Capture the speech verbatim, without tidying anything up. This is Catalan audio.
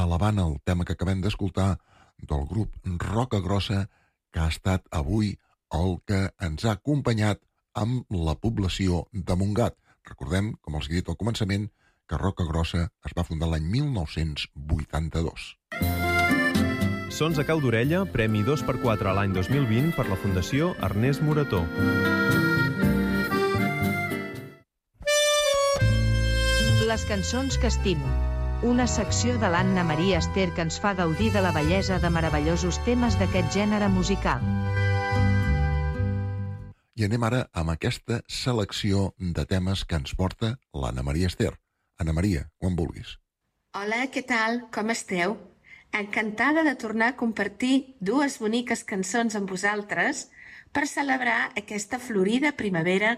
elevant el tema que acabem d'escoltar del grup Roca Grossa, que ha estat avui el que ens ha acompanyat amb la població de Montgat. Recordem, com els he dit al començament, que Roca Grossa es va fundar l'any mil nou-cents vuitanta-dos. Sons a cau d'orella, premi dos per quatre a l'any dos mil vint per la Fundació Ernest Morató. Les cançons que estimo. Una secció de l'Anna Maria Ester que ens fa gaudir de la bellesa de meravellosos temes d'aquest gènere musical. I anem ara amb aquesta selecció de temes que ens porta l'Anna Maria Ester. Anna Maria, quan vulguis. Hola, què tal? Com esteu? Encantada de tornar a compartir dues boniques cançons amb vosaltres per celebrar aquesta florida primavera